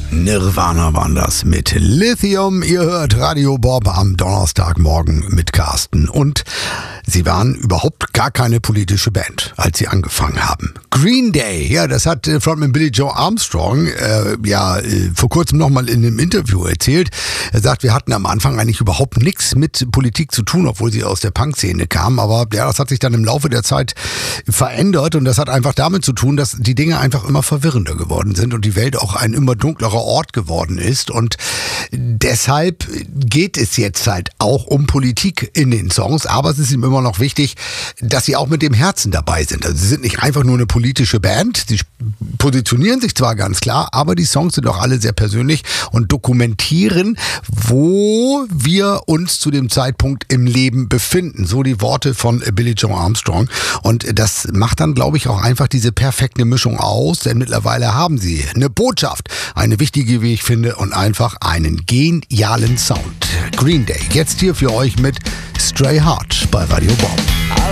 Nirvana waren das mit Lithium. Ihr hört Radio Bob am Donnerstagmorgen mit Carsten. Und sie waren überhaupt gar keine politische Band, als sie angefangen haben. Green Day, ja, das hat Frontman Billie Joe Armstrong vor kurzem nochmal in einem Interview erzählt. Er sagt, wir hatten am Anfang eigentlich überhaupt nichts mit Politik zu tun, obwohl sie aus der Punk-Szene kamen. Aber ja, das hat sich dann im Laufe der Zeit verändert und das hat einfach damit zu tun, dass die Dinge einfach immer verwirrender geworden sind und die Welt auch ein immer dunklerer Ort geworden ist. Und deshalb geht es jetzt halt auch um Politik in den Songs, aber es ist ihm immer noch wichtig, dass sie auch mit dem Herzen dabei sind. Also sie sind nicht einfach nur eine politische Band, sie positionieren sich zwar ganz klar, aber die Songs sind auch alle sehr persönlich und dokumentieren, wo wir uns zu dem Zeitpunkt im Leben befinden. So die Worte von Billie Joe Armstrong. Und das macht dann, glaube ich, auch einfach diese perfekte Mischung aus, denn mittlerweile haben sie eine Botschaft, eine wichtige, wie ich finde, und einfach einen genialen Sound. Green Day, jetzt hier für euch mit Stray Heart bei Radio Bob.